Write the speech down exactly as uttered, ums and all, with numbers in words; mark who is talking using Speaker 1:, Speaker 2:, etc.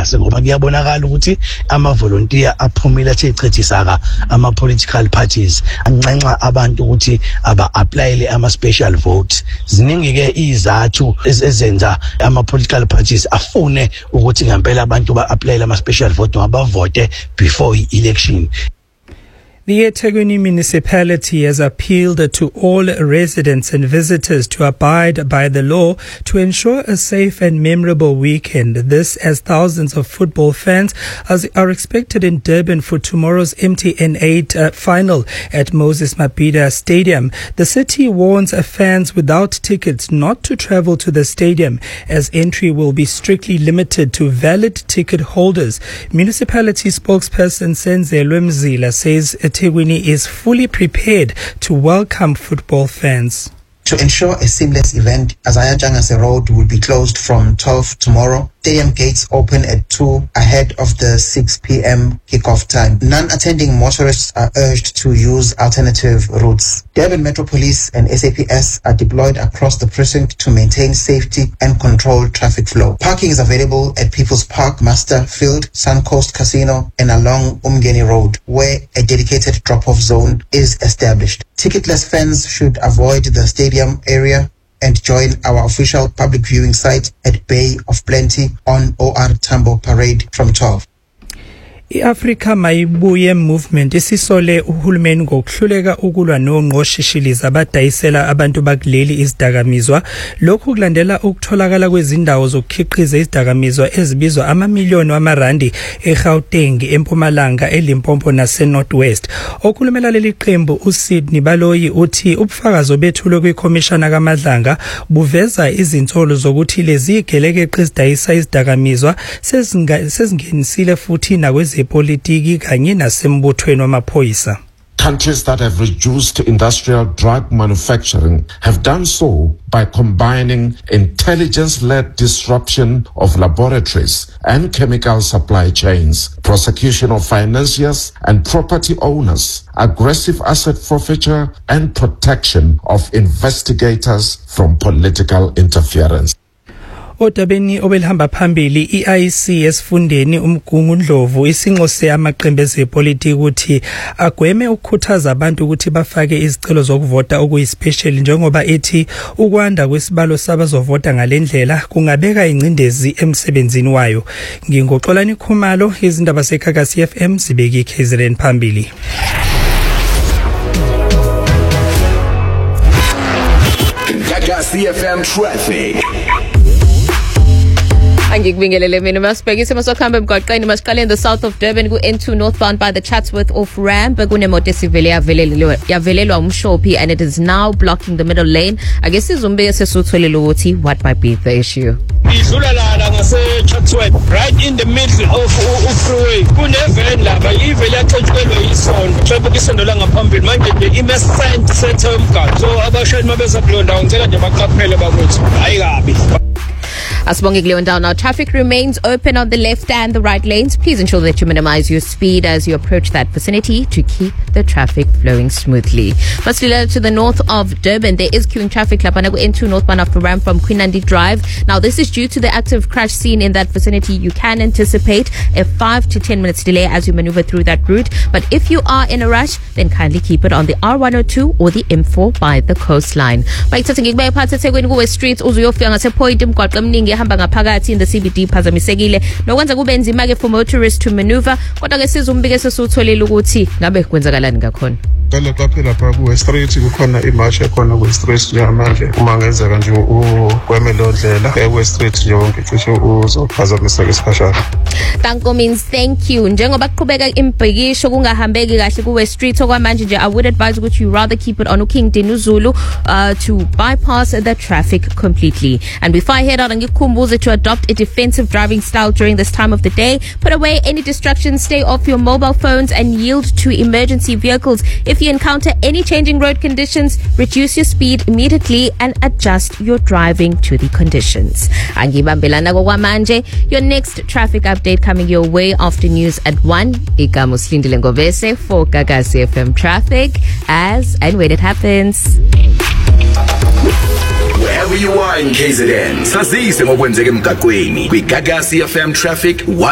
Speaker 1: kahle ngoba kuyabonakala ukuthi ama volunteer aphumile athechethisa ama political parties anxenxa abantu ukuthi aba applyele ama special votes. Ziningi ke izathu ezenza ama political parties afune ukuthi ngempela abantu ba applyele ama special vote ngoba vote before election.
Speaker 2: The eThekwini municipality has appealed to all residents and visitors to abide by the law to ensure a safe and memorable weekend. This as thousands of football fans are expected in Durban for tomorrow's M T N eight uh, final at Moses Mabhida Stadium. The city warns fans without tickets not to travel to the stadium as entry will be strictly limited to valid ticket holders. Municipality spokesperson Senzelwe Mzila says eThekwini is fully prepared to welcome football fans.
Speaker 3: To ensure a seamless event, Isaiah Jangase Road will be closed from twelve tomorrow. Stadium gates open at two ahead of the six p.m. kickoff time. Non-attending motorists are urged to use alternative routes. Durban Metro Police and S A P S are deployed across the precinct to maintain safety and control traffic flow. Parking is available at People's Park, Masterfield, Suncoast Casino, and along Umgeni Road, where a dedicated drop-off zone is established. Ticketless fans should avoid the stadium area and join our official public viewing site at Bay of Plenty on O R Tambo Parade from twelve.
Speaker 2: I-Africa Mayibuye movement isisole uhulumeni ngokuhluleka ukulwa nongqoshishiliza abadayisela abantu bakuleli izidakamizwa. Lokhu kulandela ukutholakala kwezindawo zokukhiqiza izidakamizwa ezibizwa amamiliyoni wamarandi eGauteng, eMpumalanga, eLimpopo naseNorthwest. Okhulumela leli qembu uSydney Baloyi uthi ubufakazi obethulwe kwikhomishana kaMadlanga buveza izinsolo zokuthi lezi igelekeqe ezidayisa izidakamizwa sezingenisile futhi nakwezi politiki kanye nasembuthweni wamaphoyisa.
Speaker 4: Countries that have reduced industrial drug manufacturing have done so by combining intelligence-led disruption of laboratories and chemical supply chains, prosecution of financiers and property owners, aggressive asset forfeiture, and protection of investigators from political interference.
Speaker 2: Odabeni obelihamba phambili I C esifundeni uMgungu Ndlovu isinxose amaqembu ezepolitiki ukuthi agweme ukukhuthaza abantu ukuthi bafake izicelo zokuvota okuyispecial njengoba ethi ukwanda kwesibalo sabazovota ngalendlela kungabeka ingcindezi emsebenzini wayo. Ngingoxolani Khumalo, izindaba zeKagasi F M zibeki iK Z N phambili.
Speaker 5: Kagasi F M traffic.
Speaker 6: Angikubingelele mina masibhekise masokuhamba emgwaqeni masiqale in the south of Durban ku N two northbound by the Chatsworth off ramp kunemoto esivele yavelelwa yavelelwa umshophi and it is now blocking the middle lane. Ake sizumbeke sesutholele ukuthi what might be the issue.
Speaker 7: Idlula la ngase Chatsworth right in the middle of freeway kunevan lapha ivele yaxetshelwe isondo traffic isondo la ngaphambili manje nje imesent center umgaqo so abashayeli mabeza kulonda ngicela nje baqaphele bakwethu hayi kabi.
Speaker 6: Asibonge kuleyo ndawo. Now traffic remains open on the left and the right lanes. Please ensure that you minimize your speed as you approach that vicinity to keep the traffic flowing smoothly. Masila to the north of Durban, there is queuing traffic lapana N two northbound off the ramp from Queen Andy Drive. Now this is due to the active crash scene in that vicinity. You can anticipate a five to ten minutes delay as you maneuver through that route. But if you are in a rush, then kindly keep it on the R one oh two or the M four by the coastline. Bayithatha ngikubeke phansi eThekwini kuwe street uzuyofika ngasePoint emgwaqo eminingi ehamba ngaphakathi in the C B D phazamisekile nokwenza kube nzima ke for motorists to maneuver. Kodwa ke sizumbike sesutholile ukuthi ngabe kwenzakalani ngakhona.
Speaker 8: Kale kaphe lapha ku Street kukhona imarch ekhona ku Street njengamanje uma ngenzeka nje ukwemelo ndlela ku Street yonke cishe uzophazamiseka isikhashana.
Speaker 6: Tanko means thank you. Njengoba kuqhubeka imbhekisho kungahambeki kahle ku Street okwamanje nje I would advise ukuthi you rather keep it on uKing Dinuzulu uh, to bypass the traffic completely. And before I head out ngikukhumbuze to adopt a defensive driving style during this time of the day. Put away any distractions, stay off your mobile phones and yield to emergency vehicles. If you encounter any changing road conditions, reduce your speed immediately and adjust your driving to the conditions. Angibambelana kokwamanje. Your next traffic update coming your way after news at one. Igama Silindile Ngovese for Gagasi F M traffic as and when it happens.
Speaker 5: Wherever you are in K Z N, sazise ngokwenzeka emgaqweni. Kwi Gagasi F M traffic.